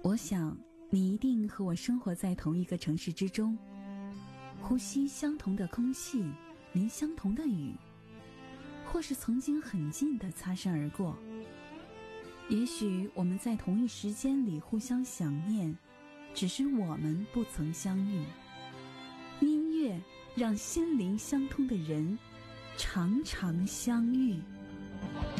我想你一定和我生活在同一个城市之中，呼吸相同的空气，淋相同的雨，或是曾经很近的擦身而过。也许我们在同一时间里互相想念，只是我们不曾相遇。音乐让心灵相通的人常常相遇。